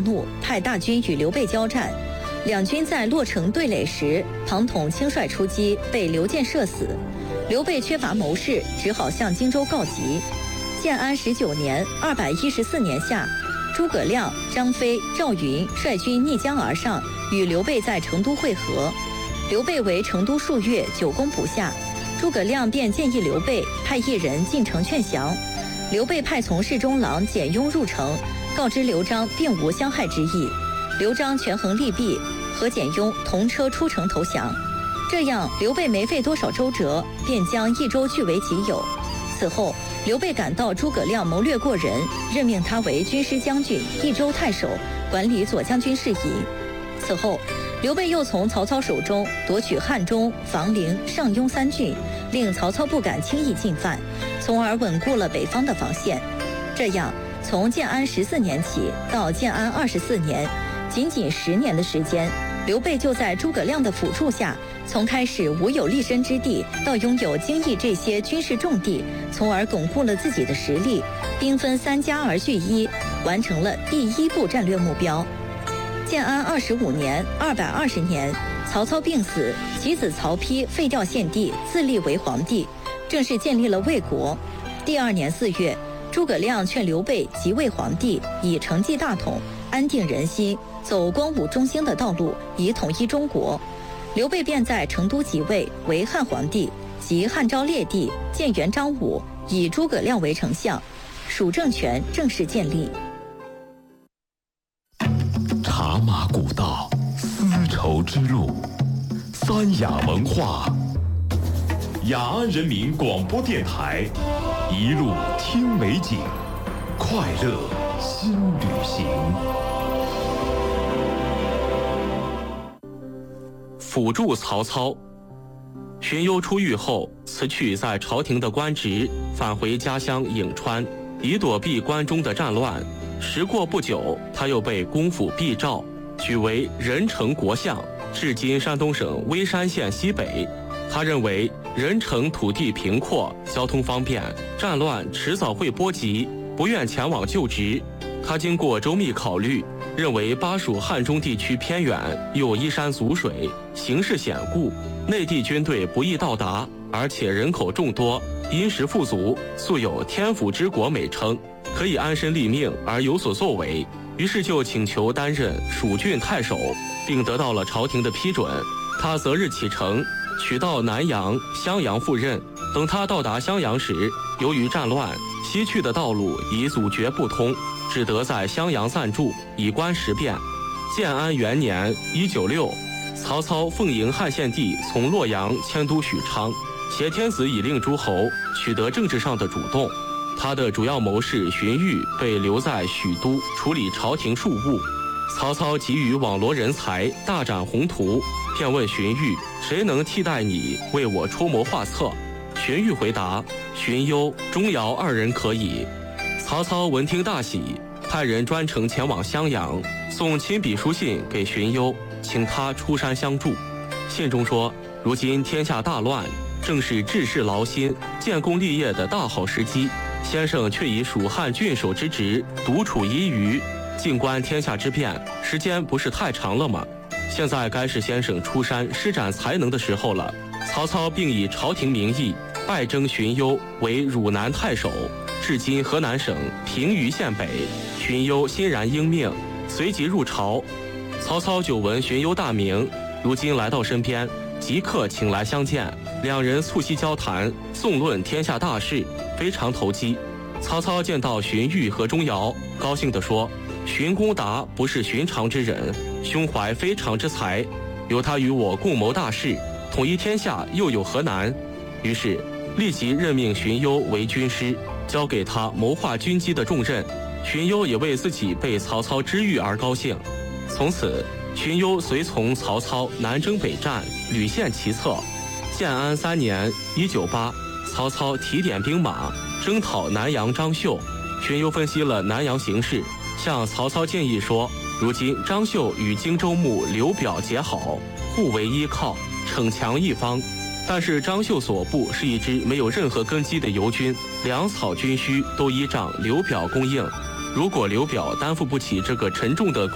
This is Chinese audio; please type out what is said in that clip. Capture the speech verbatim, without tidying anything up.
怒，派大军与刘备交战。两军在洛城对垒时，庞统轻率出击，被刘建射死。刘备缺乏谋士，只好向荆州告急。建安十九年（二百一十四年）夏，诸葛亮、张飞、赵云率军逆江而上，与刘备在成都会合。刘备为成都数月，久攻不下，诸葛亮便建议刘备派一人进城劝降。刘备派从侍中郎简雍入城，告知刘璋并无相害之意。刘璋权衡利弊，和简雍同车出城投降。这样，刘备没费多少周折，便将益州据为己有。此后，刘备感到诸葛亮谋略过人，任命他为军师将军、益州太守，管理左将军事宜。此后，刘备又从曹操手中夺取汉中、房陵、上庸三郡，令曹操不敢轻易进犯，从而稳固了北方的防线。这样，从建安十四年起到建安二十四年，仅仅十年的时间，刘备就在诸葛亮的辅助下，从开始无有立身之地，到拥有京益这些军事重地，从而巩固了自己的实力，兵分三家而据一，完成了第一步战略目标。建安二十五年（二百二十年），曹操病死，其子曹丕废掉献帝，自立为皇帝，正式建立了魏国。第二年四月，诸葛亮劝刘备即位皇帝，以承继大统，安定人心，走光武中兴的道路，以统一中国。刘备便在成都即位为汉皇帝，即汉昭烈帝，建元章武，以诸葛亮为丞相，蜀政权正式建立。 茶马古道，丝绸之路，三雅文化。雅安人民广播电台，一路听美景，快乐新旅行。 辅助曹操。荀攸出狱后，辞去在朝廷的官职，返回家乡颍川，以躲避关中的战乱。时过不久，他又被公府避召，举为任城国相，至今山东省微山县西北。他认为任城土地平阔，交通方便，战乱迟早会波及，不愿前往就职。他经过周密考虑，认为巴蜀汉中地区偏远，又依山阻水，形势险固，内地军队不易到达，而且人口众多，殷实富足，素有天府之国美称，可以安身立命而有所作为。于是就请求担任蜀郡太守，并得到了朝廷的批准。他择日启程，取道南阳、襄阳赴任。等他到达襄阳时，由于战乱，西去的道路已阻绝不通，只得在襄阳暂住，以观时变。建安元年（一九六），曹操奉迎汉献帝从洛阳迁都许昌，挟天子以令诸侯，取得政治上的主动。他的主要谋士荀彧被留在许都处理朝廷庶务。曹操急于网罗人才，大展宏图，便问荀彧：谁能替代你为我出谋划策？荀彧回答：荀攸、钟繇二人可以。曹操闻听大喜，派人专程前往襄阳，送亲笔书信给荀攸，请他出山相助。信中说：如今天下大乱，正是治世劳心、建功立业的大好时机。先生却以蜀汉郡守之职独处一隅，静观天下之变，时间不是太长了吗？现在该是先生出山施展才能的时候了。曹操并以朝廷名义拜征荀攸为汝南太守，至今河南省平舆县北。荀攸欣然应命，随即入朝。曹操久闻荀攸大名，如今来到身边，即刻请来相见，两人促膝交谈，纵论天下大事，非常投机。曹操见到荀彧和钟繇，高兴地说：荀公达不是寻常之人，胸怀非常之才，由他与我共谋大事，统一天下又有何难？于是立即任命荀攸为军师，交给他谋划军机的重任。荀攸也为自己被曹操知遇而高兴。从此，荀攸随从曹操南征北战，屡献奇策。建安三年（一九八），曹操提点兵马，征讨南阳张绣。荀攸分析了南阳形势，向曹操建议说：如今张绣与荆州牧刘表结好，互为依靠，逞强一方。但是张绣所部是一支没有任何根基的游军，粮草军需都依仗刘表供应。如果刘表担负不起这个沉重的